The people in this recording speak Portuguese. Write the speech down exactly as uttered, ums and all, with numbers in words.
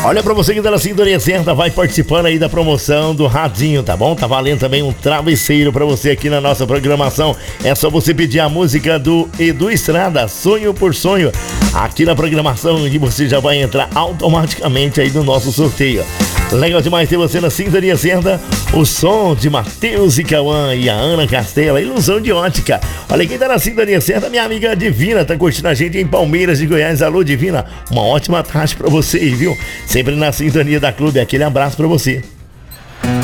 Olha, pra você que tá na sintonia certa, vai participando aí da promoção do Radinho, tá bom? Tá valendo também um travesseiro pra você aqui na nossa programação. É só você pedir a música do Edu Estrada, Sonho por Sonho, aqui na programação, e você já vai entrar automaticamente aí no nosso sorteio. Legal demais ter você na sintonia certa. O som de Matheus e Cauã e a Ana Castela, Ilusão de Ótica. Olha quem tá na sintonia certa, minha amiga Divina, tá curtindo a gente em Palmeiras de Goiás. Alô, Divina, uma ótima tarde pra vocês, viu? Sempre na sintonia da Clube, aquele abraço pra você.